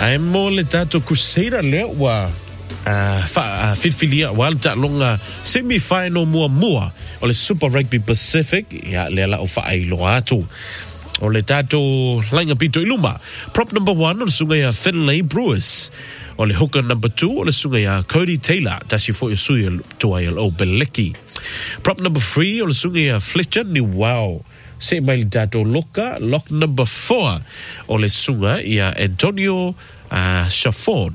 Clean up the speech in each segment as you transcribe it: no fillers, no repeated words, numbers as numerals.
Ai mo le tato Crusader le wa Fitfilia wal ta longa semi-final mua o le Super Rugby Pacific ya le la o fa ai lo atu o le tato langa pito iluma prop number 1 o le sunga ya Finlay Brewers o le hooker number 2 o le sunga ya Cody Taylor tasi fo sui to ai o Beleki prop number 3 o le sunga ya Fletcher ni wow se mai dato lock number 4 o le sunga ya Antonio Chaffon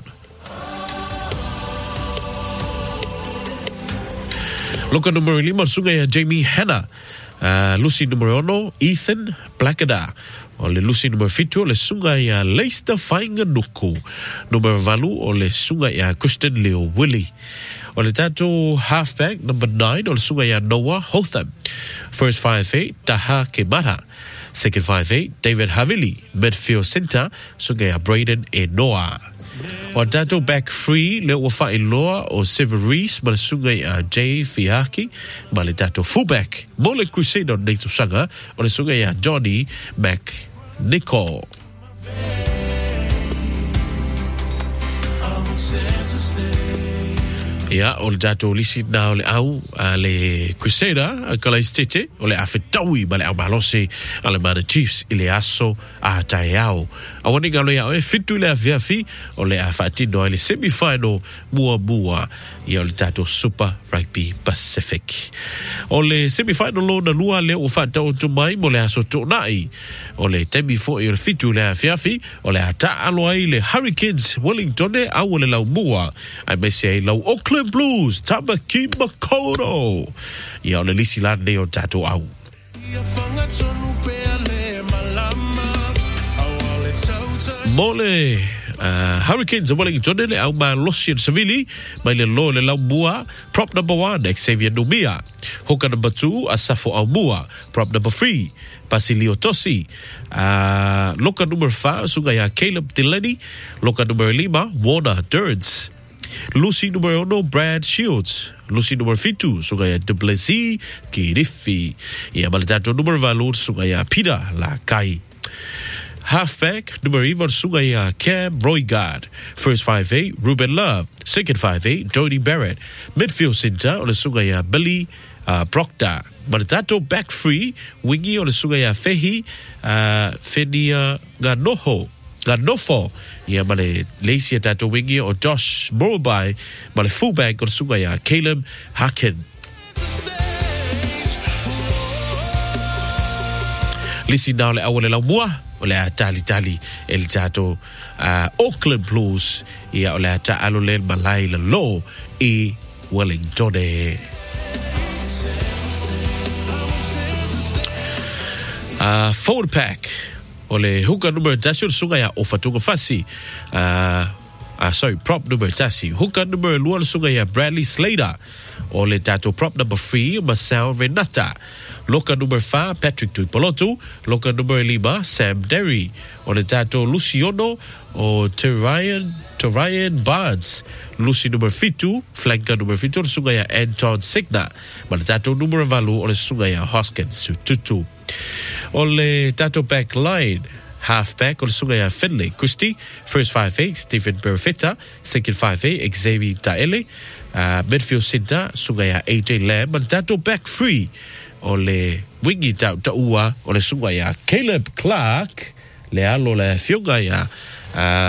lock number 5 sunga ya Jamie Hanna Lucy number 1 Ethan Blackada o le Lucy number 5 o le sunga ya Leicester Fainganuku number 4 o le sunga ya Christian Leo Willie o le tato halfback number 9 o le sunga ya Noah Hotham first 5'8 Taha Kemata second 5'8 David Havili midfield center sunga ya Braden Enoa o tato back 3 le wafa iloa o Severis ma le sunga ya Jay Fiaki ma le tato fullback mo le Crusader Neto Sanga o le sunga ya Johnny McNichol ya o le tato lisi na o le au le Crusader kala istete o le afetawi ma le amalose ale mana Chiefs ile aso a taiao a wani ngalo ya o fitu le afiafi o le afatino le semi-final mua ya o le tato Super Rugby Pacific o le semi-final lo na lua le o fata o tumai mo le aso tonai o le temi fo i le fitu le afiafi o le ata alo ai le Hurricanes Wellington a o le lau mua ai mesi ai lau Auckland Blues Tamaki Makoto ya o le lisi la ne o tato au mole Hurricanes Wellington le au ma Lucian Savili mai le lo le lau mua prop number 1 Xavier Numia hooker number 2 Asafo Aumua prop number 3 Basilio Tosi loka number 5 sunga ya Caleb Delaney loka number 5 Warner Durds Lucy number 1 Brad Shields Lucy number 2 sunga ya Duplessis Kirifi ya baldato number 4 sunga ya Peter Lakai halfback number 1 sunga ya Cam Roygard first 5'8 Ruben Love second 5'8 Jody Barrett midfield center on the sunga ya Billy Proctor baldato back 3 wingi on the sunga ya Fehi Fenia Ganofo ya male Lacey tato wingi o Josh Morobai male fullback on sunga ya Caleb Haken lisi na le awale la mua o le tali el tato Auckland Blues ya o le ata alo le malai la lo i Wellington forward pack o le hooker number tasi sunga ya Ofatunga Fasi prop number tasi hooker number 2 sunga ya Bradley Slater o le tato prop number 3 Marcel Renata loka number 5 Patrick Tuipolotu loka number 5 Sam Derry o le tato Luciano o Torian Barnes Lucy number 2 flanker number 2 o le sunga ya Anton Signa ma le tato number 4 o le sunga ya Hoskins Tutu o le tato back line halfback o le sunga ya Finlay Christie first 5'8 Stephen Perfetta second 5'8 Xavier Taele midfield center sunga ya AJ Lamb ma le tato back 3 o le wingi taua o le sunga ya Caleb Clark le alo le fionga ya